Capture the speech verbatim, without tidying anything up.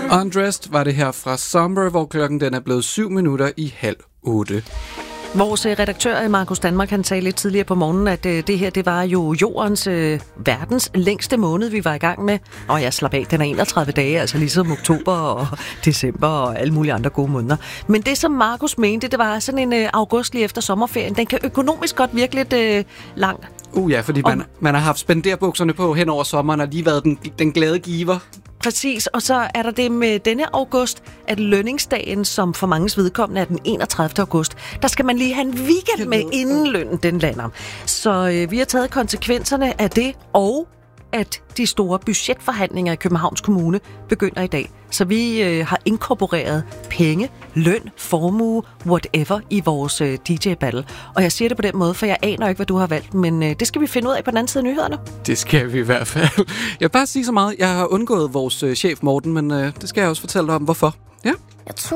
Undressed var det her fra Summer, hvor klokken den er blevet syv minutter i halv otte. Vores redaktør, Markus Danmark, han sagde lidt tidligere på morgenen, at øh, det her, det var jo jordens, øh, verdens længste måned, vi var i gang med. Og jeg slap af, den er enogtredive dage, altså ligesom oktober og december og alle mulige andre gode måneder. Men det, som Markus mente, det var sådan en øh, august lige efter sommerferien. Den kan økonomisk godt virke lidt øh, lang. Uh ja, fordi man, man har haft spenderbukserne på hen over sommeren, og lige været den, den glade giver. Præcis, og så er der det med denne august, at lønningsdagen, som for manges vedkommende er den enogtredivte august, der skal man lige have en weekend med, inden lønnen den lander. Så øh, vi har taget konsekvenserne af det, og at de store budgetforhandlinger i Københavns Kommune begynder i dag. Så vi øh, har inkorporeret penge, løn, formue, whatever i vores øh, D J-battle. Og jeg siger det på den måde, for jeg aner ikke, hvad du har valgt, men øh, det skal vi finde ud af på den anden side af nyhederne. Det skal vi i hvert fald. Jeg vil bare sige så meget. Jeg har undgået vores øh, chef Morten, men øh, det skal jeg også fortælle dig om, hvorfor. Ja. Jeg tror